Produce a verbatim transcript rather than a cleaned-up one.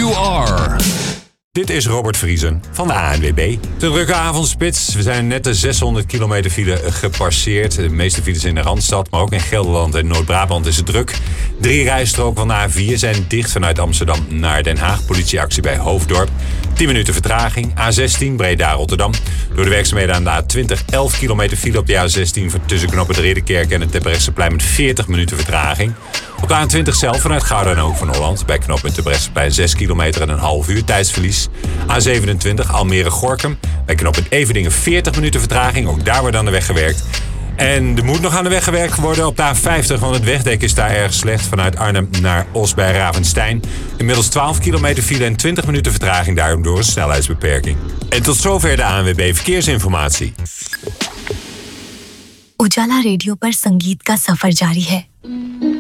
you are. Dit is Robert Vriesen van de A N W B. De drukke avondspits. We zijn net de zeshonderd kilometer file gepasseerd. De meeste files in de Randstad, maar ook in Gelderland en Noord-Brabant is het druk. Drie rijstroken van de A vier zijn dicht vanuit Amsterdam naar Den Haag. Politieactie bij Hoofddorp. tien minuten vertraging. A zestien Breda-Rotterdam. Door de werkzaamheden aan de A twintig elf kilometer file op de A zestien... tussen knoppen de Ridderkerk en het Terbrechtseplein met veertig minuten vertraging. Op de A twintig zelf vanuit Gouda en Hoek van Holland. Bij knooppunt Terbrechtseplein zes kilometer en een half uur tijdsverlies. A zevenentwintig Almere-Gorinchem. Bij knooppunt Everdingen veertig minuten vertraging. Ook daar wordt aan de weg gewerkt. En er moet nog aan de weg gewerkt worden op de A vijftig, want het wegdek is daar erg slecht vanuit Arnhem naar Os bij Ravenstein. Inmiddels twaalf kilometer file en twintig minuten vertraging daarom door een snelheidsbeperking. En tot zover de A N W B Verkeersinformatie. उजाला रेडियो पर संगीत का सफर जारी है।